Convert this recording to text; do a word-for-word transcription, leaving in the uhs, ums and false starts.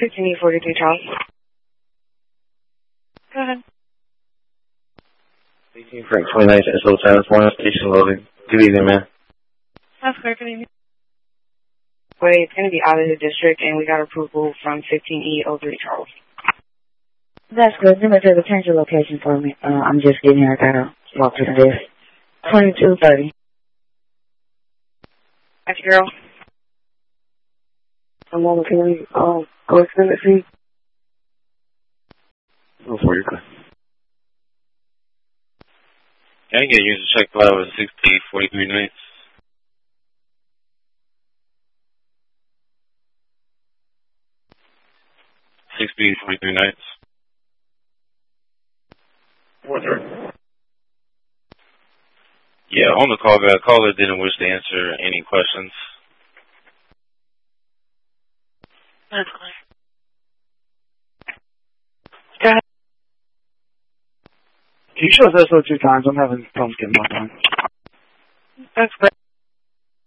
fifteen E forty-three Charles. Go ahead. eighteen Frank twenty-nine S O Times one station loading. Good evening, man. That's correct. Good evening. Wait, it's going to be out of the district, and we got approval from fifteen E oh three Charles. That's good. Do me a favor, change your location for me. Uh, I'm just getting here. I gotta walk to the desk. twenty-two thirty. That's girl. I'm on the can we uh, go extend it, see? Go for you. Can I get a user check file with sixty forty-three nights? sixty forty-three nights. four thirty. Yeah, on the call, the caller didn't wish to answer any questions. That's clear. Go ahead. Can you show us that two times? I'm having problems getting my time. That's clear.